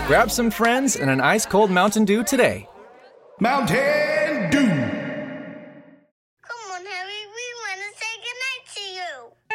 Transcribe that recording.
Grab some friends and an ice-cold Mountain Dew today. Mountain Dew. Come on, Harry, we want to say goodnight to you.